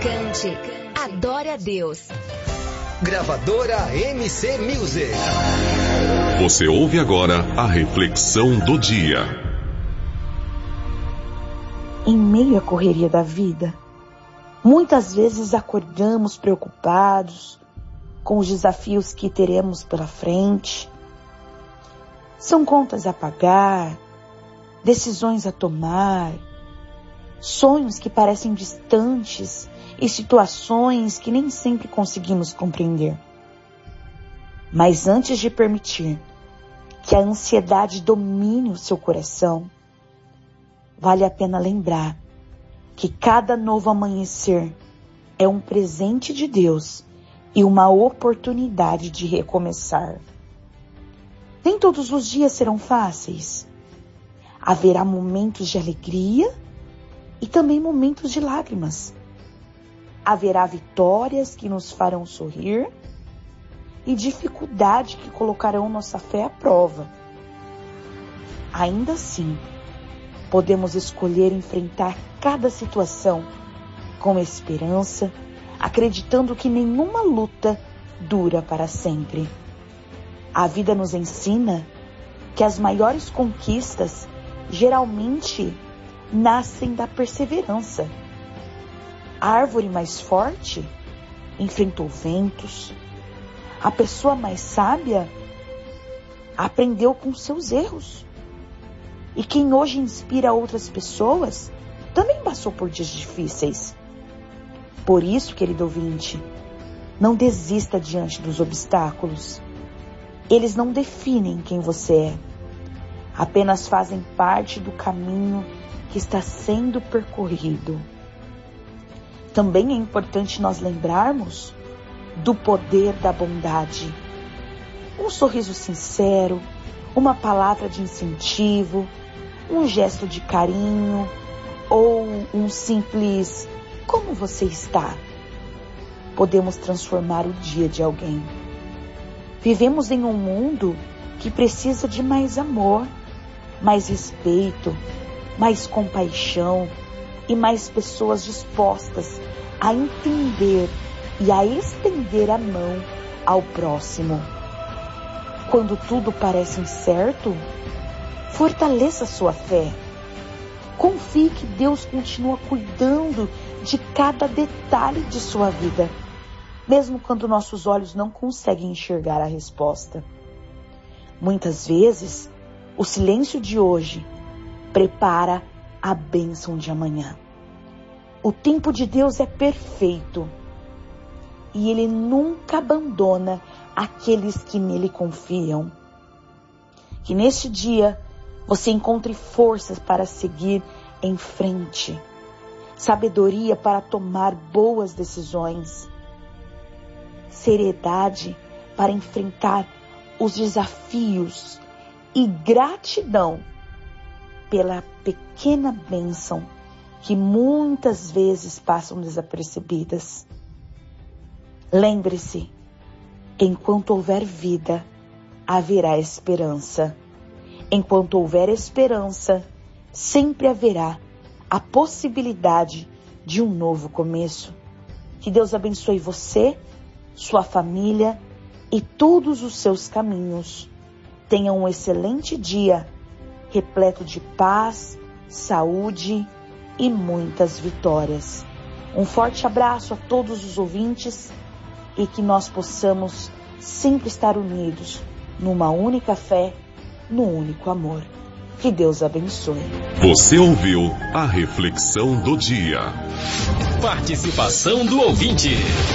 Cante, adore a Deus. Gravadora MC Music. Você ouve agora a reflexão do dia. Em meio à correria da vida, muitas vezes acordamos preocupados com os desafios que teremos pela frente. São contas a pagar, decisões a tomar, sonhos que parecem distantes e situações que nem sempre conseguimos compreender. Mas antes de permitir que a ansiedade domine o seu coração, vale a pena lembrar que cada novo amanhecer é um presente de Deus e uma oportunidade de recomeçar. Nem todos os dias serão fáceis. Haverá momentos de alegria e também momentos de lágrimas. Haverá vitórias que nos farão sorrir e dificuldades que colocarão nossa fé à prova. Ainda assim, podemos escolher enfrentar cada situação com esperança, acreditando que nenhuma luta dura para sempre. A vida nos ensina que as maiores conquistas geralmente nascem da perseverança. A árvore mais forte enfrentou ventos. A pessoa mais sábia aprendeu com seus erros. E quem hoje inspira outras pessoas também passou por dias difíceis. Por isso, querido ouvinte, não desista diante dos obstáculos. Eles não definem quem você é. Apenas fazem parte do caminho que está sendo percorrido. Também é importante nós lembrarmos do poder da bondade. Um sorriso sincero, uma palavra de incentivo, um gesto de carinho ou um simples "como você está?" podemos transformar o dia de alguém. Vivemos em um mundo que precisa de mais amor, mais respeito, mais compaixão e mais pessoas dispostas a entender e a estender a mão ao próximo. Quando tudo parece incerto, fortaleça sua fé. Confie que Deus continua cuidando de cada detalhe de sua vida, mesmo quando nossos olhos não conseguem enxergar a resposta. Muitas vezes, o silêncio de hoje prepara a bênção de amanhã. O tempo de Deus é perfeito e Ele nunca abandona aqueles que nele confiam. Que neste dia você encontre forças para seguir em frente, sabedoria para tomar boas decisões, seriedade para enfrentar os desafios e gratidão pela pequena bênção que muitas vezes passam desapercebidas. Lembre-se, enquanto houver vida, haverá esperança. Enquanto houver esperança, sempre haverá a possibilidade de um novo começo. Que Deus abençoe você, sua família e todos os seus caminhos. Tenha um excelente dia, repleto de paz, saúde e muitas vitórias. Um forte abraço a todos os ouvintes e que nós possamos sempre estar unidos numa única fé, num único amor. Que Deus abençoe. Você ouviu a reflexão do dia. Participação do ouvinte.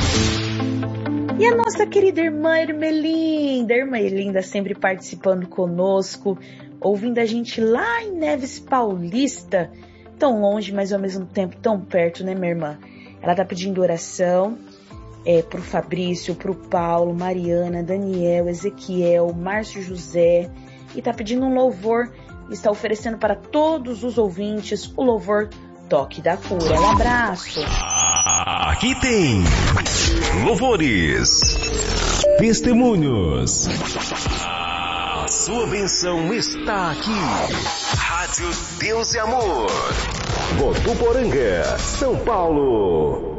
E a nossa querida irmã Ermelinda sempre participando conosco, ouvindo a gente lá em Neves Paulista, tão longe, mas ao mesmo tempo tão perto, né, minha irmã? Ela tá pedindo oração pro Fabrício, pro Paulo, Mariana, Daniel, Ezequiel, Márcio José, e tá pedindo um louvor, está oferecendo para todos os ouvintes o louvor Toque da Cura. Um abraço. Aqui tem louvores, testemunhos. A sua bênção está aqui. Rádio Deus e Amor. Votuporanga, São Paulo.